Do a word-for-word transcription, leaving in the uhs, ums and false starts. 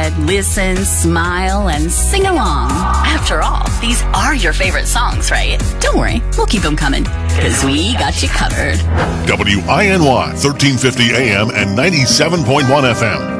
ahead, listen, smile, and sing along. After all, these are your favorite songs, right? Don't worry, we'll keep them coming, because we got you covered. W I N Y, thirteen fifty A M and ninety-seven point one F M.